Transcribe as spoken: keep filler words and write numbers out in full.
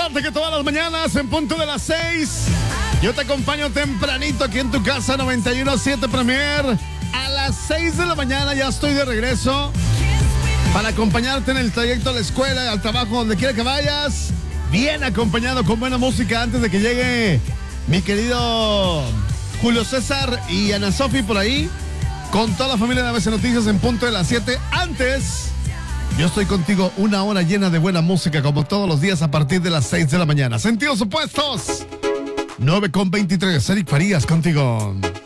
recordarte que todas las mañanas en punto de las seis yo te acompaño tempranito aquí en tu casa noventa y uno punto siete Premier. A las seis de la mañana ya estoy de regreso para acompañarte en el trayecto a la escuela, al trabajo, donde quiera que vayas. Bien acompañado con buena música antes de que llegue mi querido Julio César y Ana Sofi por ahí, con toda la familia de A B C Noticias en punto de las siete. Antes, yo estoy contigo una hora llena de buena música, como todos los días a partir de las seis de la mañana. Sentidos opuestos, nueve con veintitrés. Eric Farías contigo.